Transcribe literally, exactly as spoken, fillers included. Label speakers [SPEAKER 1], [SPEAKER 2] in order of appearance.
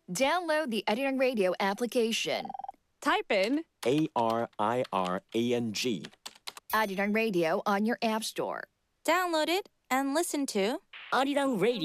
[SPEAKER 1] Download the Arirang Radio application.
[SPEAKER 2] Type in
[SPEAKER 3] A R I R A N G.
[SPEAKER 1] Arirang Radio on your app store.
[SPEAKER 4] Download it and listen to
[SPEAKER 3] Arirang Radio.